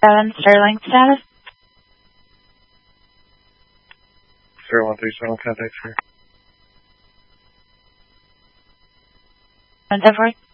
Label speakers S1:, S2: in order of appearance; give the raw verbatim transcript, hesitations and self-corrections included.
S1: seven Sterling status.
S2: zero one three seven contact here.
S1: Endeavor.